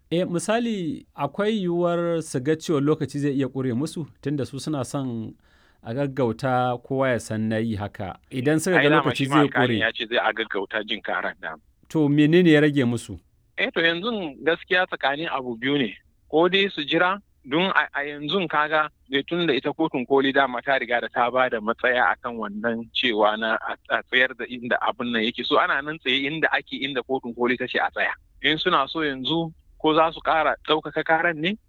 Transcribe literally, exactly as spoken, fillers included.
Eh, misali akwai yiwuwar su ga cewa lokaci zai iya ƙure musu tunda su suna son a gaggauta kowa ya san na yi haka. Idan suka Ai ga dama lokaci shi ma zai alƙalin ƙure, ya ce zai a gaggauta jin karan da. to menene ya rage musu? Eh to yanzu gaskiya tsakanin abu biyu ne, ko dai su jira don a yanzu kaga da tun da ita kotun koli dama ta riga da ta ba da matsaya akan wannan cewa na a tsayar da inda abin nan yake, so ana nan tsaye inda ake inda kotun koli ta ce a tsaya. In suna so yanzu ko za su ƙara ɗaukaka karan ne